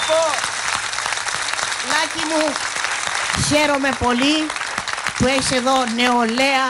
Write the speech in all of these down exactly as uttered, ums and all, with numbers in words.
πω, Λάκη μου, χαίρομαι πολύ που έχεις εδώ νεολαία.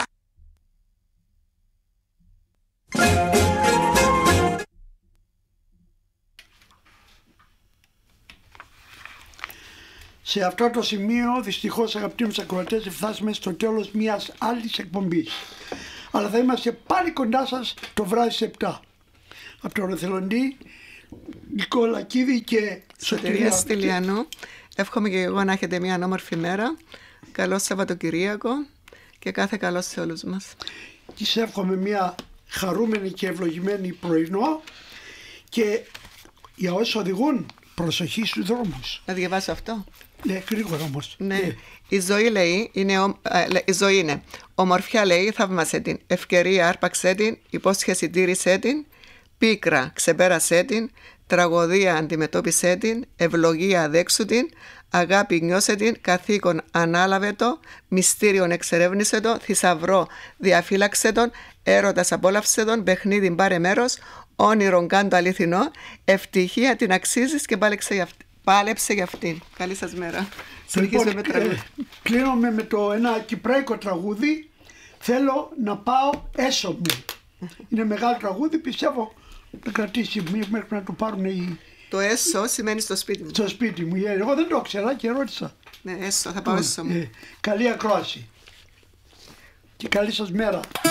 Σε αυτό το σημείο, δυστυχώς αγαπητοί μας ακροατές, φτάσαμε στο τέλος μιας άλλης εκπομπής. Αλλά θα είμαστε πάλι κοντά σας το βράδυ στις επτά. Από τον εθελοντή Νικόλα Κίδη και Σωτηρία Στυλιανού. Εύχομαι και εγώ να έχετε μια όμορφη μέρα. Καλό Σαββατοκυριακό και κάθε καλό σε όλους μας. Της εύχομαι μια χαρούμενη και ευλογημένη πρωινό και για όσους οδηγούν, προσοχή στους δρόμους. Να διαβάσω αυτό. Ναι, γρήγορα όμως. Ναι. Ναι. Η ζωή λέει, είναι, ο, ε, η ζωή είναι. Ομορφιά λέει, θαύμασέ την. Ευκαιρία άρπαξέ την. Υπόσχεση τήρησέ την. Πίκρα ξεπέρασέ την. Τραγωδία αντιμετώπισέ την. Ευλογία αδέξου την. Αγάπη νιώσε την. Καθήκον ανάλαβε το. Μυστήριον εξερεύνησε το. Θησαυρό διαφύλαξε τον. Έρωτας απόλαυσε τον. Παιχνίδι πάρε μέρος. Όνειρον κάντο αληθινό. Ευτυχία την αξίζεις και πάλεψε για αυτή. Πάλεψε για αυτήν. Καλή σας μέρα. Συνεχίζουμε με τραγούδι. Κλείνουμε με το ένα κυπραϊκό τραγούδι. Θέλω να πάω έσω μου. Είναι μεγάλο τραγούδι, πιστεύω να κρατήσει μέχρι να το πάρουν οι... Το έσω σημαίνει στο σπίτι μου. Στο σπίτι μου. Εγώ δεν το ξέρα και ρώτησα. Ναι, έσω, θα πάω έσω μου. Καλή ακρόαση. Και καλή σας μέρα.